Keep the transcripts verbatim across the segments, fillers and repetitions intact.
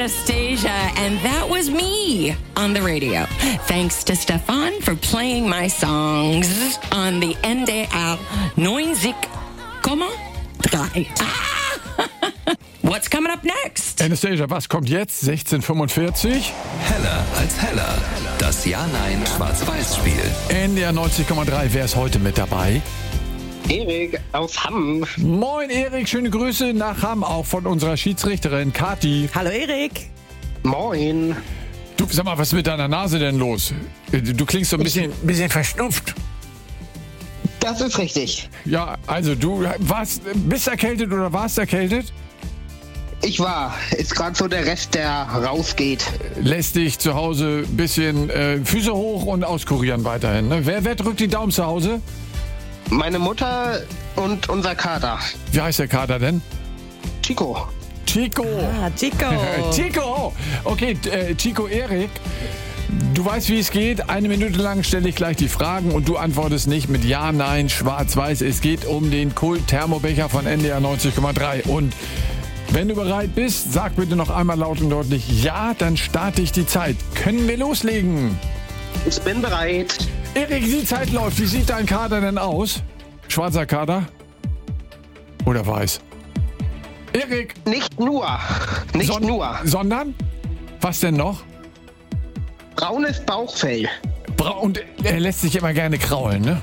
Anastasia, and that was me on the radio. Thanks to Stefan for playing my songs on the N D R neunzig Komma drei. What's coming up next? Anastasia, was kommt jetzt? sechzehn Uhr fünfundvierzig. Heller als heller. Das Ja-Nein-Schwarz-Weiß-Spiel. N D R neunzig Komma drei. Wer ist heute mit dabei? Erik aus Hamm. Moin Erik, schöne Grüße nach Hamm, auch von unserer Schiedsrichterin Kathi. Hallo Erik. Moin. Du, sag mal, was ist mit deiner Nase denn los? Du klingst so ein bisschen, bisschen verschnupft. Das ist richtig. Ja, also du warst, bist erkältet oder warst erkältet? Ich war. Ist gerade so der Rest, der rausgeht. Lässt dich zu Hause ein bisschen äh, Füße hoch und auskurieren weiterhin. Ne? Wer, wer drückt die Daumen zu Hause? Meine Mutter und unser Kater. Wie heißt der Kater denn? Chico. Chico. Ah, Chico. Chico. Okay, äh, Chico Erik. Du weißt, wie es geht. Eine Minute lang stelle ich gleich die Fragen und du antwortest nicht mit Ja, Nein, Schwarz-Weiß. Es geht um den Kult-Thermobecher von N D R neunzig Komma drei. Und wenn du bereit bist, sag bitte noch einmal laut und deutlich Ja, dann starte ich die Zeit. Können wir loslegen? Ich bin bereit. Erik, die Zeit läuft. Wie sieht dein Kader denn aus? Schwarzer Kader? Oder weiß? Erik! Nicht nur. Nicht Son- nur. Sondern? Was denn noch? Braunes Bauchfell. Bra- Und er lässt sich immer gerne kraulen, ne?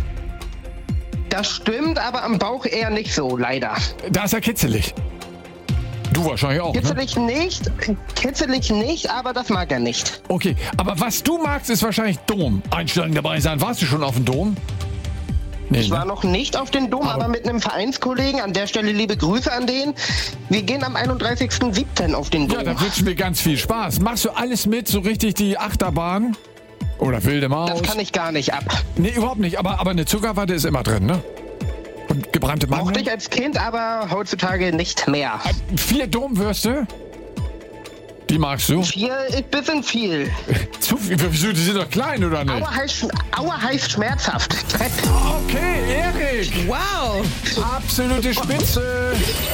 Das stimmt, aber am Bauch eher nicht so, leider. Da ist er kitzelig. Du wahrscheinlich auch, ne? Kitzelig nicht, kitzelig nicht, aber das mag er nicht. Okay, aber was du magst, ist wahrscheinlich Dom. Einsteigen dabei sein. Warst du schon auf dem Dom? Nee, Ich war ne? noch nicht auf den Dom, Aber- aber mit einem Vereinskollegen. An der Stelle liebe Grüße an den. Wir gehen am einunddreißigsten siebten auf den Dom. Ja, da wünschen wir ganz viel Spaß. Machst du alles mit, so richtig die Achterbahn? Oder wilde Maus? Das kann ich gar nicht ab. Nee, überhaupt nicht. Aber, aber eine Zuckerwatte ist immer drin, ne? Und gebrannte Mochte Mandeln? ich als Kind, aber heutzutage nicht mehr. Vier Domwürste? Die magst du? Vier ist ein bisschen viel. Zu viel? Wieso? Die sind doch klein, oder nicht? Aua heißt, Aua heißt schmerzhaft. Trepp. Okay, Erik. Wow. Absolute Spitze.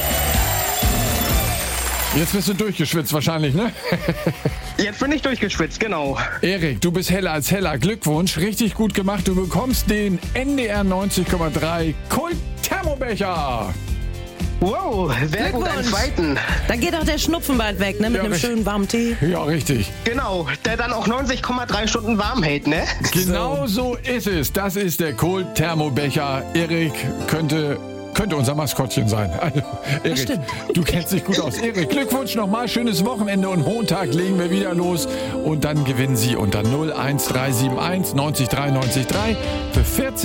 Jetzt bist du durchgeschwitzt wahrscheinlich, ne? Jetzt bin ich durchgeschwitzt, genau. Erik, du bist heller als heller. Glückwunsch, richtig gut gemacht. Du bekommst den N D R neunzig Komma drei Kult-Thermobecher. Wow, sehr gut, einen Glückwunsch. zweiten. Dann geht auch der Schnupfen bald weg, ne? Mit Ja, einem richtig. schönen warmen Tee. Ja, richtig. Genau, der dann auch neunzig Komma drei Stunden warm hält, ne? Genau so ist es. Das ist der Kult-Thermobecher. Erik könnte, könnte unser Maskottchen sein. Also, Erik, stimmt. du kennst dich gut aus. Erik, Glückwunsch nochmal. Schönes Wochenende und Montag legen wir wieder los. Und dann gewinnen Sie unter null eins drei sieben eins neunzig drei neunzig drei für vierzehn